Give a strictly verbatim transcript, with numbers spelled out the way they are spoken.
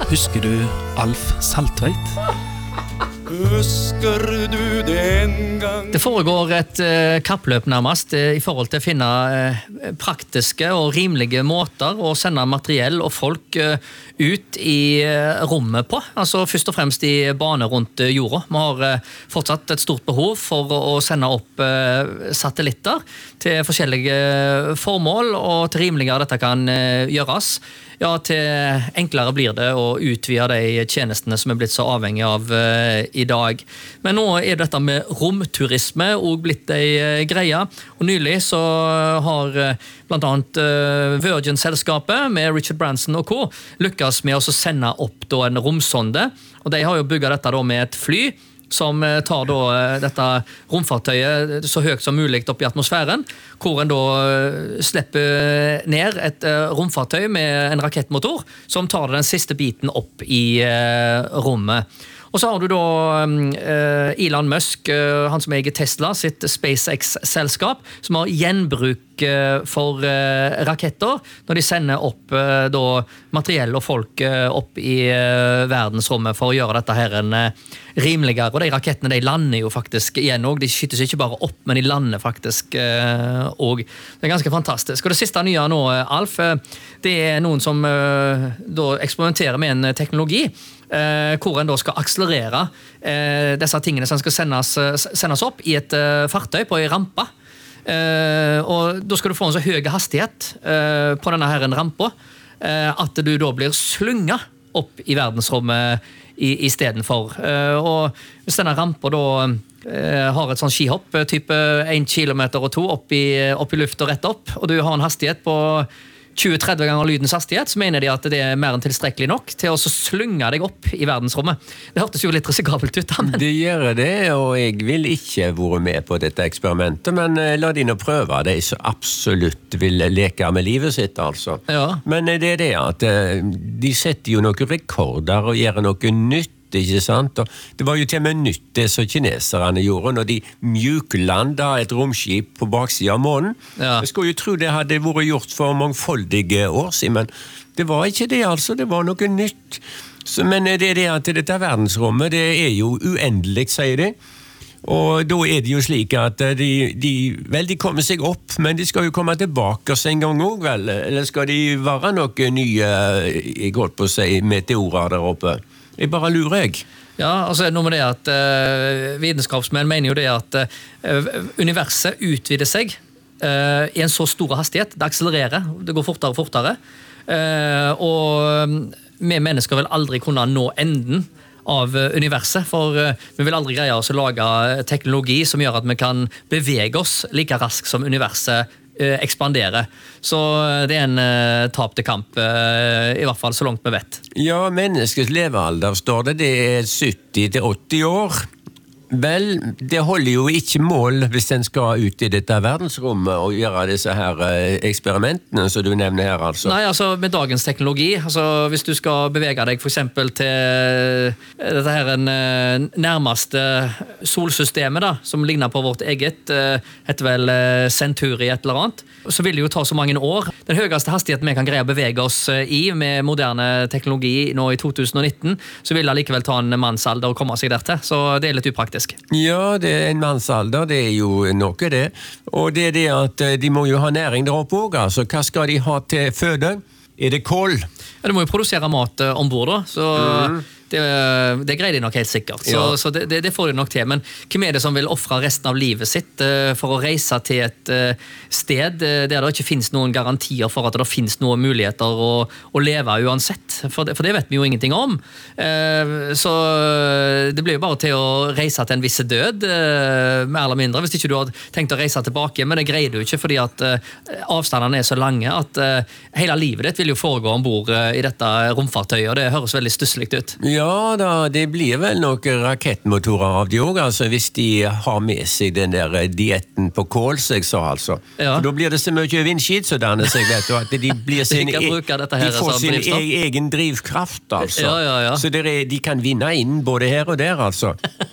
Husker du Alf Saltveit? Husker du den gang? Det foregår et eh, kappløp nærmest eh, i forhold til å finne eh, praktiske og rimelige måter å sende materiell og folk eh, ut i eh, rommet på. Altså først og fremst i bane rundt eh, jorda. Vi har eh, fortsatt et stort behov for å, å sende opp eh, satellitter til forskjellige formål, og til rimeligere dette kan eh, gjøres. Ja, til enklere blir det å utvide de tjenestene som er blitt så avhengig av uh, i dag. Men nå er dette med romturisme også blitt en uh, greie. Og nylig så har uh, blant annet uh, Virgin-selskapet med Richard Branson og co. lykkes med å sende opp da, en romsonde. Og de har jo bygget dette da, med et fly som tar da dette romfartøyet så høyt som mulig opp i atmosfæren, hvor en da slipper ned et romfartøy med en rakettmotor, som tar den siste biten opp i rommet. Og så har du da Elon Musk, han som eier Tesla, sitt SpaceX-selskap, som har gjenbruk for raketter, når de sender opp da, materiell og folk opp i verdensrommet for å gjøre dette her en rimeligere. Og de rakettene de lander jo faktisk igjen også. De skytes ikke bare opp, men de lander faktisk også. Det er ganske fantastisk. Og det siste nye nå, Alf, det er noen som da eksperimenterer med en teknologi Eh, hvor en da skal akselerere eh, disse tingene som skal sendes, sendes opp i et eh, fartøy på en rampe. Eh, og da skal du få en så høy hastighet eh, på denne her rampa eh, at du da blir slunget opp i verdensrommet i, i stedet for. Eh, og hvis denne rampa da eh, har et sånn skihopp, type en kilometer og to opp i, opp i luft og rett opp, og du har en hastighet på tjue til tretti ganger lydens hastighet, så mener de at det er mer enn tilstrekkelig nok til å slunge deg opp i verdensrommet. Det hørtes jo litt risikabelt ut, da, men... Det gjør det, og jeg vil ikke være med på dette eksperimentet, men la de nå prøve det, så absolutt vil leke med livet sitt, altså. Ja. Men det er det at de setter jo noen rekorder og gjør noe nytt, ikke sant? Og det var jo til og med nytt det som kineserne gjorde når de mjuklanda et romskip på baksiden av månen. Ja. Jeg skulle jo tro det hadde vært gjort for mangfoldige år siden, men det var ikke det altså, det var noe nytt. Så, men det er det at dette verdensrommet, det er jo uendelig, sier de. Og da er det jo slik at de, de, vel, de kommer seg opp, men de skal jo komme tilbake oss en gang også, vel? Eller skal de være noe nye, jeg holdt på å si, meteorer der oppe? Jeg bare lurer jeg. Ja, altså noe med det at uh, vitenskapsmenn mener jo det at uh, universet utvider seg uh, i en så stor hastighet. Det akselererer, det går fortere og fortere. Uh, og vi mennesker vil aldri kunne nå enden av universet, for uh, vi vil aldri greie oss å lage teknologi som gjør at vi kan bevege oss like raskt som universet ekspandere. Så det er en uh, tap til kamp, uh, i hvert fall så langt vi vet. Ja, menneskets levealder, står det, det er sytti til åtti år. Vel, det holder jo ikke mål hvis den skal ut i dette verdensrommet og gjøre disse her eksperimentene som du nevner her, altså. Nei, altså med dagens teknologi, altså hvis du skal bevege deg for eksempel til dette her en nærmeste solsystemet da, som ligner på vårt eget, heter vel Centauri et eller annet, så vil det jo ta så mange år. Den høyeste hastigheten vi kan greie å bevege oss i med moderne teknologi nå i to tusen og nitten, så vil det likevel ta en mannsalder å komme seg der til, så det er litt upraktisk. Ja, det er en mannsalder, det er jo noe det. Og det er det at de må jo ha næring der oppe også, altså. Hva skal de ha til føde? Er det kål? Ja, de må jo produsere mat ombord da, så... Mm. Det, det greier de nok helt sikkert, så, ja. så det, det får de nok til. Men hvem er det som vil offre resten av livet sitt uh, for å reise til et uh, sted uh, der det ikke finnes noen garantier for at det finnes noen muligheter å, å leve uansett? For det, for det vet vi jo ingenting om. Uh, så det blir jo bare til å reise til en visse død, uh, mer eller mindre, hvis ikke du har tenkt å reise tilbake, men det greier du ikke fordi at uh, avstandene er så lange at uh, hele livet ditt vil jo foregå ombord uh, i dette romfartøyet, og det høres veldig stusselig ut. Ja da, det blir vel noen rakettmotorer av de også, altså, hvis de har med seg den der dietten på kål, som jeg sa, altså. Ja. For da blir det så mye vindskid, så derne seg, vet du, at de blir sin, de, e de får sin e egen drivkraft, altså. Ja, ja, ja. Så er, de kan vinne inn både her og der, altså.